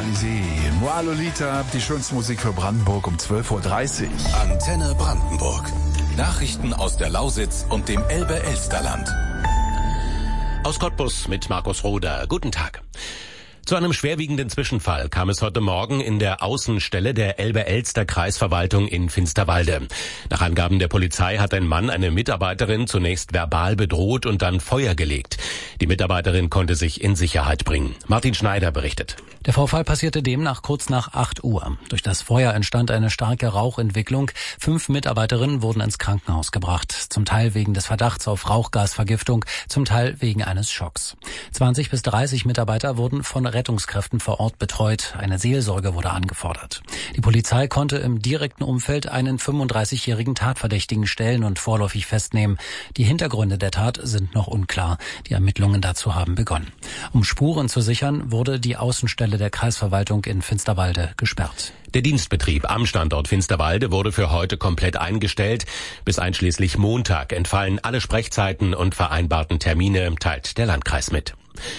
Champs-Élysées. Moi Lolita, die schönste Musik für Brandenburg um 12.30 Uhr. Antenne Brandenburg. Nachrichten aus der Lausitz und dem Elbe-Elsterland. Aus Cottbus mit Markus Roder. Guten Tag. Zu einem schwerwiegenden Zwischenfall kam es heute Morgen in der Außenstelle der Elbe-Elster-Kreisverwaltung in Finsterwalde. Nach Angaben der Polizei hat ein Mann eine Mitarbeiterin zunächst verbal bedroht und dann Feuer gelegt. Die Mitarbeiterin konnte sich in Sicherheit bringen. Martin Schneider berichtet. Der Vorfall passierte demnach kurz nach 8 Uhr. Durch das Feuer entstand eine starke Rauchentwicklung. 5 Mitarbeiterinnen wurden ins Krankenhaus gebracht. Zum Teil wegen des Verdachts auf Rauchgasvergiftung, zum Teil wegen eines Schocks. 20 bis 30 Mitarbeiter wurden von Rettungskräften vor Ort betreut. Eine Seelsorge wurde angefordert. Die Polizei konnte im direkten Umfeld einen 35-jährigen Tatverdächtigen stellen und vorläufig festnehmen. Die Hintergründe der Tat sind noch unklar. Die Ermittlungen dazu haben begonnen. Um Spuren zu sichern, wurde die Außenstelle der Kreisverwaltung in Finsterwalde gesperrt. Der Dienstbetrieb am Standort Finsterwalde wurde für heute komplett eingestellt. Bis einschließlich Montag entfallen alle Sprechzeiten und vereinbarten Termine, teilt der Landkreis mit.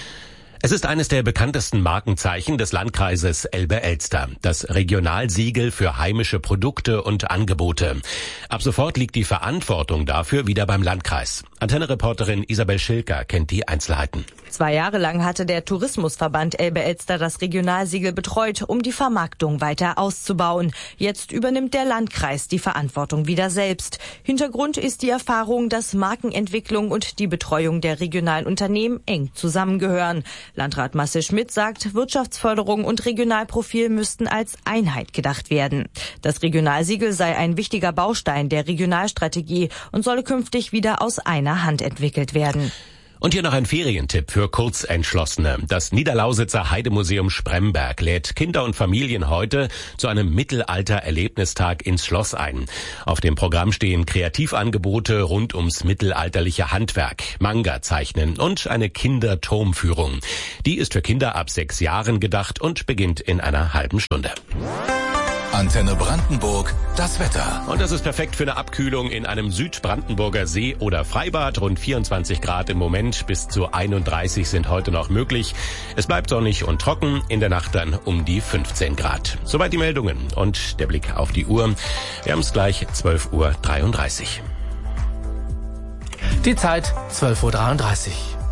Es ist eines der bekanntesten Markenzeichen des Landkreises Elbe-Elster, das Regionalsiegel für heimische Produkte und Angebote. Ab sofort liegt die Verantwortung dafür wieder beim Landkreis. Antenne-Reporterin Isabel Schilker kennt die Einzelheiten. 2 Jahre lang hatte der Tourismusverband Elbe-Elster das Regionalsiegel betreut, um die Vermarktung weiter auszubauen. Jetzt übernimmt der Landkreis die Verantwortung wieder selbst. Hintergrund ist die Erfahrung, dass Markenentwicklung und die Betreuung der regionalen Unternehmen eng zusammengehören. Landrat Marcel Schmidt sagt, Wirtschaftsförderung und Regionalprofil müssten als Einheit gedacht werden. Das Regionalsiegel sei ein wichtiger Baustein der Regionalstrategie und solle künftig wieder aus einer Hand entwickelt werden. Und hier noch ein Ferientipp für Kurzentschlossene. Das Niederlausitzer Heidemuseum Spremberg lädt Kinder und Familien heute zu einem Mittelalter-Erlebnistag ins Schloss ein. Auf dem Programm stehen Kreativangebote rund ums mittelalterliche Handwerk, Manga-Zeichnen und eine Kinderturmführung. Die ist für Kinder ab 6 Jahren gedacht und beginnt in einer halben Stunde. Antenne Brandenburg, das Wetter. Und das ist perfekt für eine Abkühlung in einem Südbrandenburger See- oder Freibad. Rund 24 Grad im Moment, bis zu 31 sind heute noch möglich. Es bleibt sonnig und trocken, in der Nacht dann um die 15 Grad. Soweit die Meldungen und der Blick auf die Uhr. Wir haben es gleich 12.33 Uhr. Die Zeit 12.33 Uhr.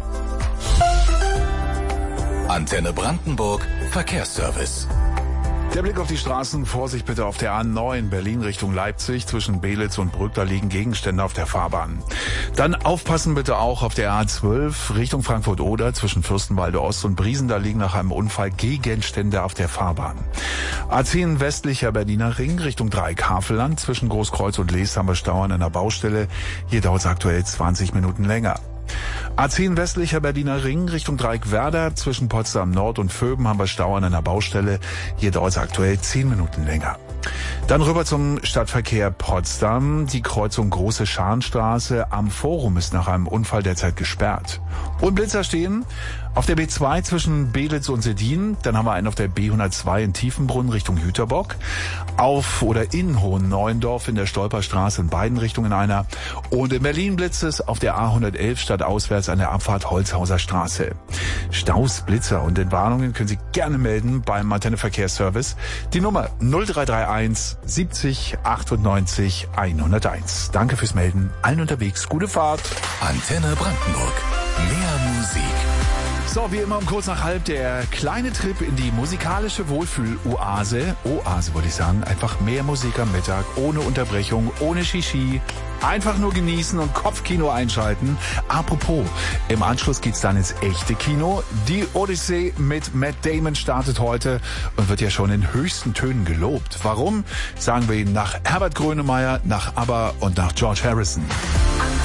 Antenne Brandenburg, Verkehrsservice. Der Blick auf die Straßen, Vorsicht bitte auf der A9 Berlin Richtung Leipzig. Zwischen Belitz und Brück, da liegen Gegenstände auf der Fahrbahn. Dann aufpassen bitte auch auf der A12 Richtung Frankfurt-Oder. Zwischen Fürstenwalde Ost und Briesen, da liegen nach einem Unfall Gegenstände auf der Fahrbahn. A10 westlicher Berliner Ring Richtung Dreieck-Havelland. Zwischen Großkreuz und Lees haben wir Stau an einer Baustelle. Hier dauert es aktuell 20 Minuten länger. A10 westlicher Berliner Ring Richtung Dreieck-Werder. Zwischen Potsdam Nord und Vöben haben wir Stau an einer Baustelle. Hier dauert es aktuell 10 Minuten länger. Dann rüber zum Stadtverkehr Potsdam. Die Kreuzung Große Scharnstraße am Forum ist nach einem Unfall derzeit gesperrt. Und Blitzer stehen auf der B2 zwischen Belitz und Sedin. Dann haben wir einen auf der B102 in Tiefenbrunn Richtung Jüterbock. Auf oder in Hohenneuendorf in der Stolperstraße in beiden Richtungen einer. Und in Berlin blitzt es auf der A111 stadtauswärts an der Abfahrt Holzhauser Straße. Staus, Blitzer und Entwarnungen können Sie gerne melden beim Antenne Verkehrsservice. Die Nummer 0331 70 98 101. Danke fürs Melden. Allen unterwegs gute Fahrt. Antenne Brandenburg. Mehr Musik. So, wie immer um kurz nach halb der kleine Trip in die musikalische Wohlfühl-Oase. Oase wollte ich sagen. Einfach mehr Musik am Mittag, ohne Unterbrechung, ohne Shishi. Einfach nur genießen und Kopfkino einschalten. Apropos, im Anschluss geht's dann ins echte Kino. Die Odyssee mit Matt Damon startet heute und wird ja schon in höchsten Tönen gelobt. Warum? Sagen wir Ihnen nach Herbert Grönemeyer, nach ABBA und nach George Harrison.